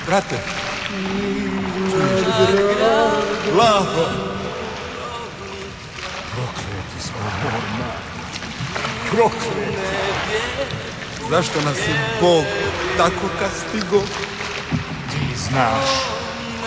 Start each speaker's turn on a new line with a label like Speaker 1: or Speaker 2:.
Speaker 1: Brate. Vlaho. Prokleti smo, Norma. Prokleti. Zašto nas je Bog tako kastigo?
Speaker 2: Ti znaš.